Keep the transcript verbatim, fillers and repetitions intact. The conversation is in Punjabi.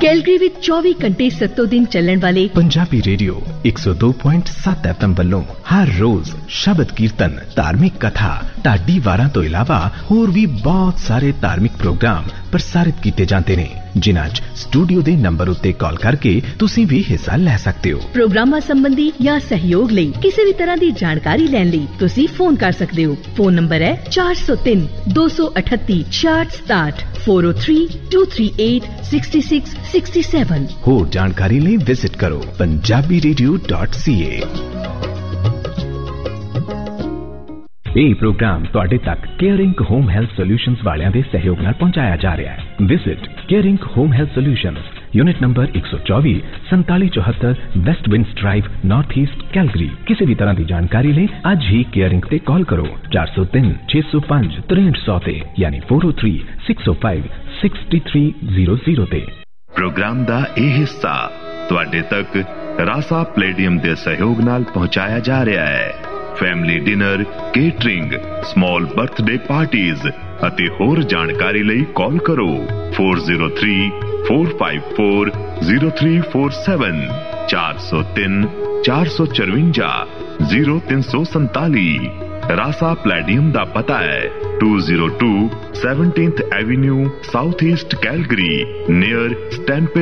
ਕੈਲਗਰੀ ਵਿੱਚ ਚੌਵੀ ਘੰਟੇ ਸੱਤੋਂ ਦਿਨ ਚੱਲਣ ਵਾਲੇ ਪੰਜਾਬੀ ਰੇਡੀਓ ਇੱਕ ਸੌ ਦੋ ਪੁਆਇੰਟ ਸੱਤ ਐਫ ਐਮ ਵੱਲੋਂ ਹਰ ਰੋਜ਼ ਸ਼ਬਦ ਕੀਰਤਨ, ਧਾਰਮਿਕ ਕਥਾ, ਢਾਡੀ ਵਾਰਾਂ ਤੋਂ ਇਲਾਵਾ ਹੋਰ ਵੀ ਬਹੁਤ ਸਾਰੇ ਧਾਰਮਿਕ ਪ੍ਰੋਗਰਾਮ ਪ੍ਰਸਾਰਿਤ ਕੀਤੇ ਜਾਂਦੇ ਨੇ, ਜਿਨ੍ਹਾਂ 'ਚ ਸਟੂਡੀਓ ਦੇ ਨੰਬਰ ਉੱਤੇ ਕਾਲ ਕਰਕੇ ਤੁਸੀਂ ਵੀ ਹਿੱਸਾ ਲੈ ਸਕਦੇ ਹੋ। ਪ੍ਰੋਗਰਾਮਾਂ ਸੰਬੰਧੀ ਜਾਂ ਸਹਿਯੋਗ ਲਈ ਕਿਸੇ ਵੀ ਤਰ੍ਹਾਂ ਦੀ ਜਾਣਕਾਰੀ ਲੈਣ ਲਈ ਤੁਸੀਂ ਫੋਨ ਕਰ ਸਕਦੇ ਹੋ। ਫੋਨ ਨੰਬਰ ਹੈ ਚਾਰ ਸੌ ਤਿੰਨ ਦੋ ਸੌ ਅਠੱਤੀ ਛਿਆਹਠ ਸਤਾਹਠ ਚਾਰ ਜ਼ੀਰੋ ਤਿੰਨ ਦੋ ਤਿੰਨ ਅੱਠ ਛੇ ਛੇ ਛੇ ਸੱਤ। ਹੋਰ ਜਾਣਕਾਰੀ ਲਈ ਵਿਜ਼ਿਟ ਕਰੋ ਪੰਜਾਬੀ ਰੇਡੀਓ ਡਾਟ ਸੀ ਏ। ਇਹ ਪ੍ਰੋਗਰਾਮ ਤੁਹਾਡੇ ਤੱਕ ਕੇਅਰਿੰਗ ਹੋਮ ਹੈਲਥ ਸੋਲਿਊਸ਼ਨਜ਼ ਵਾਲਿਆਂ ਦੇ ਸਹਿਯੋਗ ਨਾਲ ਪਹੁੰਚਾਇਆ ਜਾ ਰਿਹਾ ਹੈ। Visit caring home health solutions, unit number एक सौ चौबीस संताली चौहत्तर waste winds drive north east Calgary. किसी भी तरह की जानकारी ले आज ही केयरिंग ते कॉल करो चार सौ तीन छे सौ पांच त्रेंठ सौ ते यानी फोर ओ थ्री सिक्स ओ five sixty three zero zero ते। प्रोग्राम दा ए हिस्सा तुहाडे तक रासा प्लेडियम दे सहयोग नाल पहुंचाया जा रहा है। Family dinner, catering, small birthday parties ਅਤੇ ਹੋਰ ਜਾਣਕਾਰੀ ਲਈ ਕਾਲ ਕਰੋ four zero three four five four zero three four seven चार सौ तीन चार सौ चरवंजा जीरो तीन सौ संताली। रासा प्लेडियम दा पता है to zero to seventeenth Avenue south east Calgary near स्टैंपे